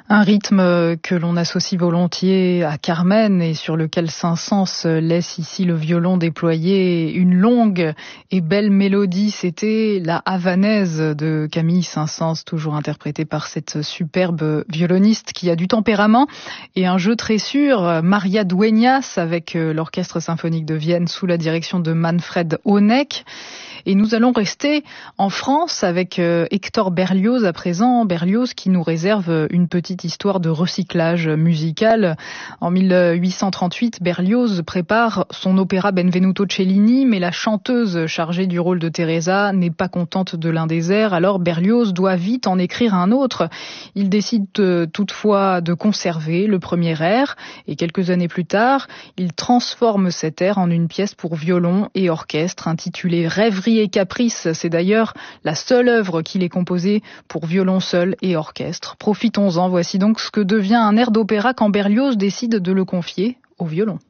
Un rythme que l'on associe volontiers à Carmen et sur lequel Saint-Saëns laisse ici le violon déployer une longue et belle mélodie. C'était la Havanaise de Camille Saint-Saëns, toujours interprétée par cette superbe violoniste qui a du tempérament et un jeu très sûr. Maria Dueñas avec l'Orchestre symphonique de Vienne sous la direction de Manfred Honeck. Et nous allons rester en France avec Hector Berlioz à présent. Berlioz qui nous réserve une petite histoire de recyclage musical. En 1838, Berlioz prépare son opéra Benvenuto Cellini, mais la chanteuse chargée du rôle de Teresa n'est pas contente de l'un des airs. Alors Berlioz doit vite en écrire un autre. Il décide toutefois de conserver le premier air et quelques années plus tard, il transforme cet air en une pièce pour violon et orchestre intitulée Rêverie et Caprice. C'est d'ailleurs la seule œuvre qu'il ait composée pour violon seul et orchestre. Profitons-en, voici donc ce que devient un air d'opéra quand Berlioz décide de le confier au violon.